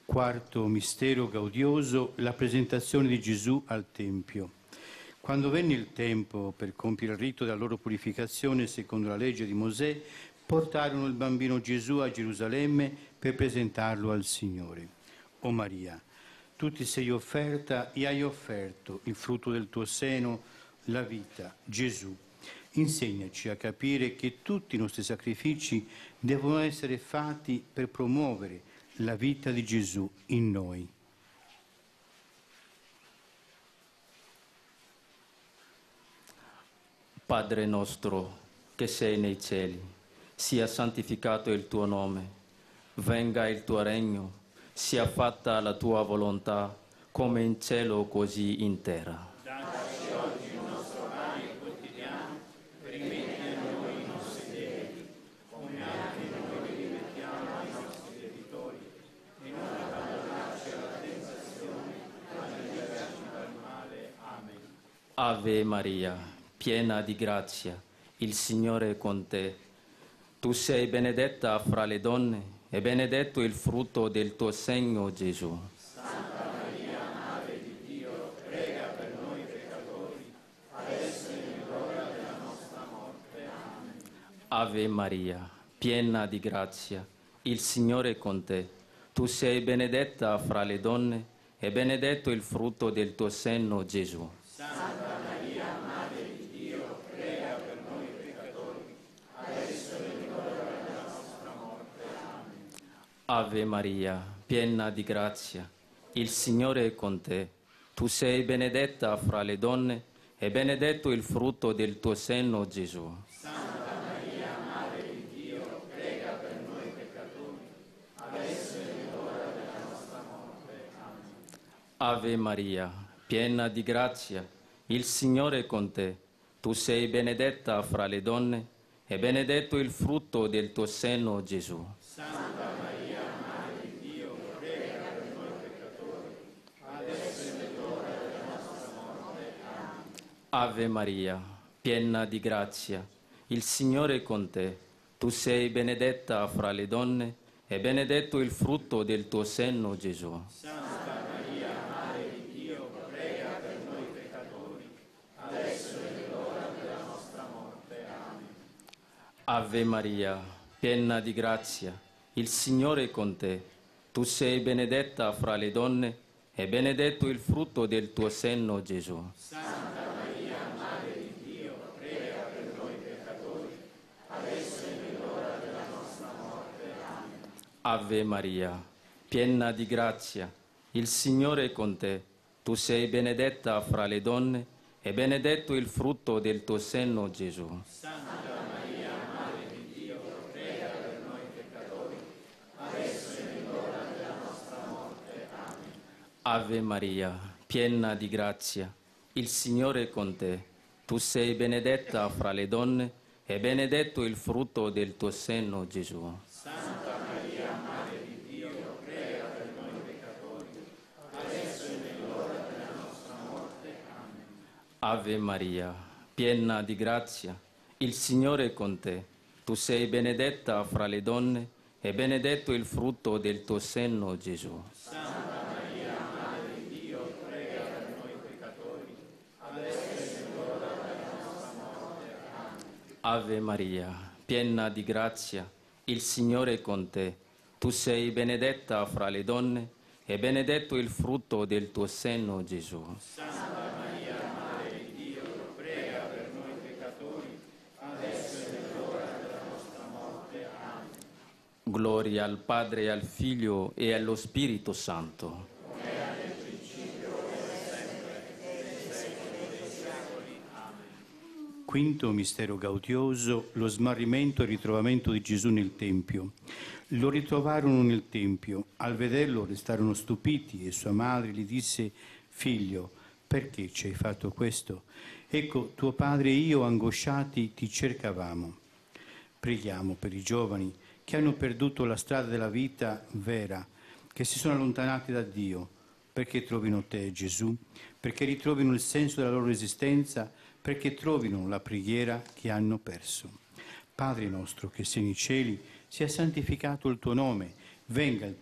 Quarto mistero gaudioso, la presentazione di Gesù al Tempio. Quando venne il tempo per compiere il rito della loro purificazione secondo la legge di Mosè, portarono il bambino Gesù a Gerusalemme per presentarlo al Signore. O Maria, tu ti sei offerta e hai offerto il frutto del tuo seno, la vita, Gesù. Insegnaci a capire che tutti i nostri sacrifici devono essere fatti per promuovere la vita di Gesù in noi. Padre nostro che sei nei cieli, sia santificato il tuo nome, venga il tuo regno, sia fatta la tua volontà, come in cielo così in terra. Dacci oggi il nostro pane quotidiano, rimetti a noi i nostri debiti, come anche noi rimettiamo ai nostri debitori, e non abbandonarci alla tentazione, ma liberaci dal male. Amen. Ave Maria, piena di grazia, il Signore è con te. Tu sei benedetta fra le donne e benedetto il frutto del tuo seno, Gesù. Santa Maria, Madre di Dio, prega per noi peccatori, adesso e nell'ora della nostra morte. Amen. Ave Maria, piena di grazia, il Signore è con te. Tu sei benedetta fra le donne e benedetto il frutto del tuo seno, Gesù. Santa Maria, Madre di Dio, prega per noi peccatori, adesso e nell'ora della nostra morte. Amen. Ave Maria, piena di grazia, il Signore è con te. Tu sei benedetta fra le donne e benedetto il frutto del tuo seno, Gesù. Santa Maria, Madre di Dio, prega per noi peccatori, adesso e nell'ora della nostra morte. Amen. Ave Maria, piena di grazia, il Signore è con te. Tu sei benedetta fra le donne e benedetto il frutto del tuo seno, Gesù. Santa Maria, Madre di Dio, prega per noi peccatori, adesso e nell'ora della nostra morte. Amen. Ave Maria, piena di grazia, il Signore è con te. Tu sei benedetta fra le donne e benedetto il frutto del tuo seno, Gesù. Santa Maria, Madre di Dio, prega per noi peccatori, adesso e nell'ora della nostra morte. Amen. Ave Maria, piena di grazia, il Signore è con te. Tu sei benedetta fra le donne e benedetto il frutto del tuo seno, Gesù. Santa Maria, Madre di Dio, prega per noi peccatori, adesso e nell'ora della nostra morte. Amen. Ave Maria, piena di grazia, il Signore è con te. Tu sei benedetta fra le donne e benedetto il frutto del tuo seno, Gesù. Santa Maria, Madre di Dio, prega per noi peccatori, adesso e nell'ora della nostra morte. Amen. Ave Maria, piena di grazia, il Signore è con te. Tu sei benedetta fra le donne e benedetto il frutto del tuo seno, Gesù. Santa Maria, Madre di Dio, prega per noi peccatori, adesso e nell'ora della nostra morte. Amen. Ave Maria, piena di grazia, il Signore è con te. Tu sei benedetta fra le donne e benedetto il frutto del tuo seno, Gesù. Santa Maria, Madre di Dio, prega per noi peccatori, adesso e nell'ora della nostra morte. Amen. Ave Maria, piena di grazia, il Signore è con te. Tu sei benedetta fra le donne e benedetto il frutto del tuo seno, Gesù. Santa Maria, Madre di Dio, prega per noi peccatori, adesso e nell'ora della nostra morte. Amen. Gloria al Padre, al Figlio e allo Spirito Santo. Come era nel principio, ora e sempre, e nei secoli dei secoli. Amen. Quinto mistero gaudioso, lo smarrimento e il ritrovamento di Gesù nel Tempio. Lo ritrovarono nel Tempio. Al vederlo restarono stupiti e sua madre gli disse: «Figlio, perché ci hai fatto questo? Ecco, tuo padre e io, angosciati, ti cercavamo». Preghiamo per i giovani che hanno perduto la strada della vita vera, che si sono allontanati da Dio, perché trovino te, Gesù, perché ritrovino il senso della loro esistenza, perché trovino la preghiera che hanno perso. Padre nostro che sei nei cieli, sia santificato il tuo nome, venga il